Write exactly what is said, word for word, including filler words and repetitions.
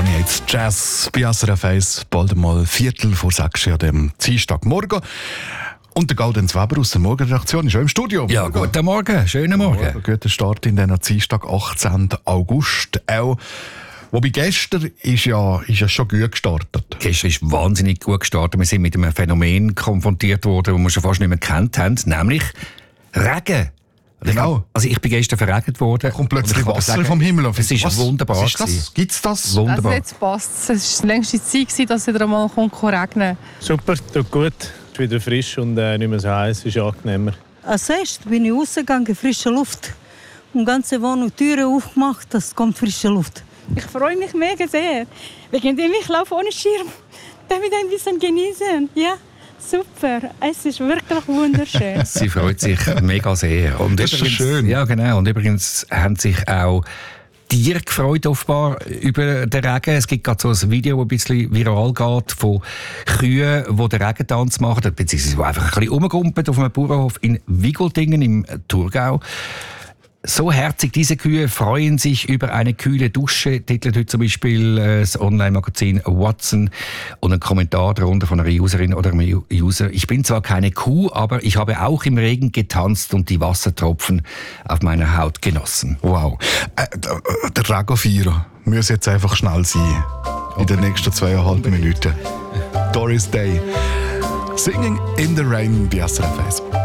hier jetzt Jazz bei S R F eins, bald mal Viertel vor sechs an dem Dienstagmorgen. Und der Gaudenz Weber aus der Morgenredaktion ist auch im Studio. Ja, Morgen. guten Morgen, schönen Morgen. Morgen. Guter Start in diesen Dienstag, achtzehnten August. Auch, wobei gestern ist ja, ist ja schon gut gestartet. Gestern ist wahnsinnig gut gestartet. Wir sind mit einem Phänomen konfrontiert worden, das wir schon fast nicht mehr gekannt haben, nämlich Regen. Genau. Also ich bin gestern verregnet worden. Kommt plötzlich Wasser sagen, vom Himmel auf. Es ist was, wunderbar. Was ist das? Gibt's das? Wunderbar. Also jetzt passt es. Es war die längste Zeit, dass es wieder einmal regnen kann. Super, tut gut. Es ist wieder frisch und äh, nicht mehr so heiß, ist angenehmer. Als erstes bin ich rausgegangen, frische Luft. Und die ganze Wohnung Türen aufgemacht, das kommt frische Luft. Ich freue mich mega sehr. Wegen dem ich laufe ohne Schirm. Damit ein bisschen genießen. Ja, super. Es ist wirklich wunderschön. Sie freut sich mega sehr. Und das ist so schön. Ja, genau. Und übrigens haben sich auch Tiere gefreut offenbar über den Regen. Es gibt gerade so ein Video, das ein bisschen viral geht, von Kühen, die den Regentanz machen, beziehungsweise die einfach ein bisschen rumgumpeln auf einem Bauernhof in Wigoltingen im Thurgau. So herzig, diese Kühe freuen sich über eine kühle Dusche, titelt heute zum Beispiel das Online-Magazin Watson und ein Kommentar darunter von einer Userin oder einem User. Ich bin zwar keine Kuh, aber ich habe auch im Regen getanzt und die Wassertropfen auf meiner Haut genossen. Wow. Äh, der Regenfeier muss jetzt einfach schnell sein. In den nächsten zweieinhalb Minuten. Doris Day. Singing in the Rain bei S R F eins.